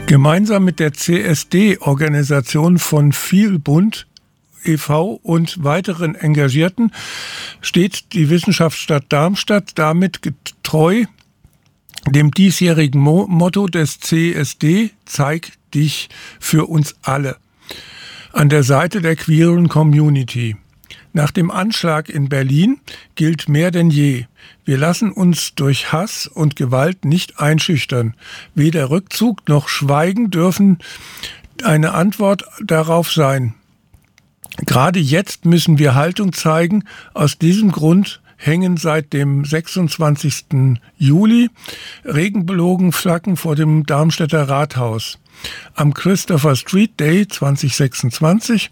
Gemeinsam mit der CSD-Organisation von Vielbund e.V. und weiteren Engagierten steht die Wissenschaftsstadt Darmstadt damit getreu dem diesjährigen Motto des CSD: Zeig dich für uns alle, an der Seite der queeren Community. Nach dem Anschlag in Berlin gilt mehr denn je: Wir lassen uns durch Hass und Gewalt nicht einschüchtern. Weder Rückzug noch Schweigen dürfen eine Antwort darauf sein. Gerade jetzt müssen wir Haltung zeigen. Aus diesem Grund hängen seit dem 26. Juli Regenbogenflaggen vor dem Darmstädter Rathaus. Am Christopher Street Day 2026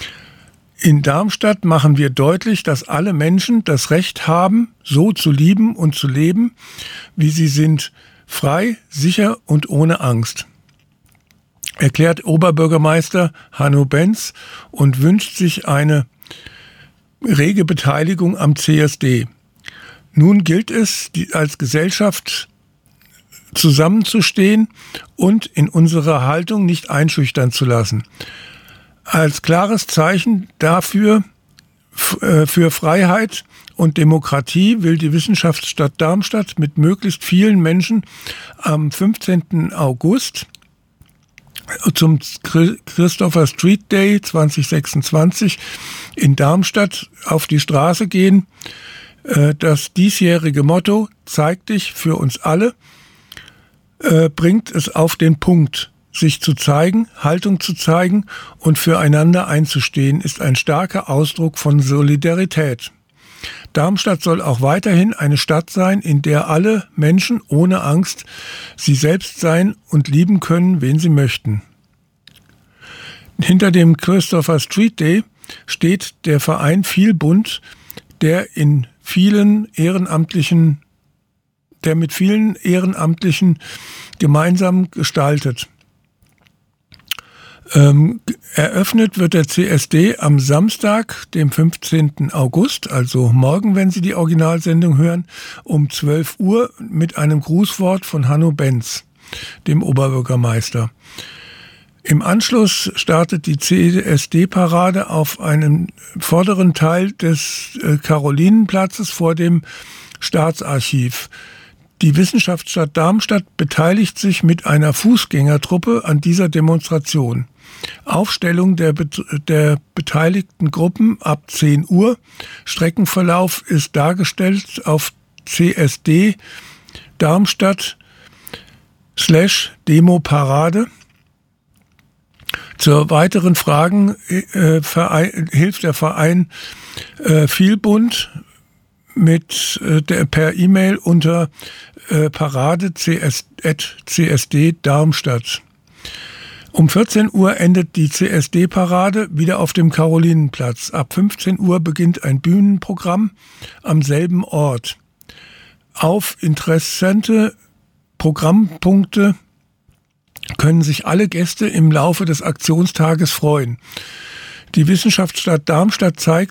in Darmstadt machen wir deutlich, dass alle Menschen das Recht haben, so zu lieben und zu leben, wie sie sind, frei, sicher und ohne Angst, erklärt Oberbürgermeister Hanno Benz und wünscht sich eine rege Beteiligung am CSD. Nun gilt es, als Gesellschaft zusammenzustehen und in unserer Haltung nicht einschüchtern zu lassen. Als klares Zeichen dafür, für Freiheit und Demokratie, will die Wissenschaftsstadt Darmstadt mit möglichst vielen Menschen am 15. August zum Christopher Street Day 2026 in Darmstadt auf die Straße gehen. Das diesjährige Motto „Zeig dich für uns alle" bringt es auf den Punkt. Sich zu zeigen, Haltung zu zeigen und füreinander einzustehen, ist ein starker Ausdruck von Solidarität. Darmstadt soll auch weiterhin eine Stadt sein, in der alle Menschen ohne Angst sie selbst sein und lieben können, wen sie möchten. Hinter dem Christopher Street Day steht der Verein Vielbund, der mit vielen Ehrenamtlichen gemeinsam gestaltet. Eröffnet wird der CSD am Samstag, dem 15. August, also morgen, wenn Sie die Originalsendung hören, um 12 Uhr mit einem Grußwort von Hanno Benz, dem Oberbürgermeister. Im Anschluss startet die CSD-Parade auf einem vorderen Teil des Karolinenplatzes vor dem Staatsarchiv. Die Wissenschaftsstadt Darmstadt beteiligt sich mit einer Fußgängertruppe an dieser Demonstration. Aufstellung der beteiligten Gruppen ab 10 Uhr. Streckenverlauf ist dargestellt auf CSD Darmstadt /Demo-Parade. Zur weiteren Fragen hilft der Verein Vielbund per E-Mail unter parade@csd Darmstadt. Um 14 Uhr endet die CSD-Parade wieder auf dem Karolinenplatz. Ab 15 Uhr beginnt ein Bühnenprogramm am selben Ort. Auf interessante Programmpunkte können sich alle Gäste im Laufe des Aktionstages freuen. Die Wissenschaftsstadt Darmstadt zeigt